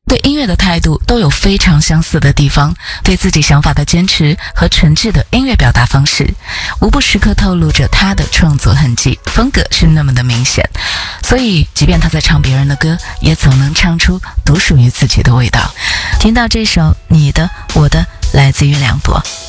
对音乐的态度都有非常相似的地方，对自己想法的坚持和诚挚的音乐表达方式，无不时刻透露着他的创作痕迹，风格是那么的明显。所以即便他在唱别人的歌，也总能唱出独属于自己的味道。听到这首你的我的，来自于梁博。